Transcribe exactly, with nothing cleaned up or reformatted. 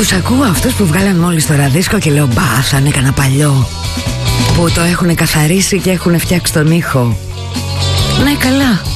Τους ακούω αυτούς που βγάλαν μόλις το ραδίσκο και λέω μπα, σαν έκανα παλιό, που το έχουν καθαρίσει και έχουν φτιάξει τον ήχο. Ναι, καλά.